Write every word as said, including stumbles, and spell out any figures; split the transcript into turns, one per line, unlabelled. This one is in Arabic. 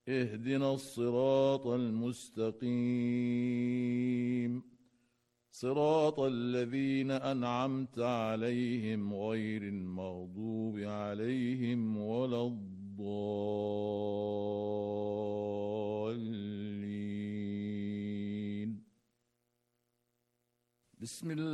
اهدنا الصراط المستقيم صراط الذين أنعمت عليهم غير المغضوب عليهم ولا الضالين. بسم الله